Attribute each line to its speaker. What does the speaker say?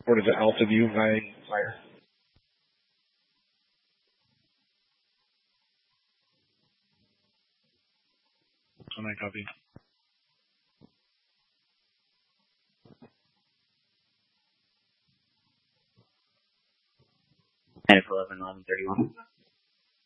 Speaker 1: Or does it Alpha View by fire? On my copy.
Speaker 2: 10, 11, 11, 31.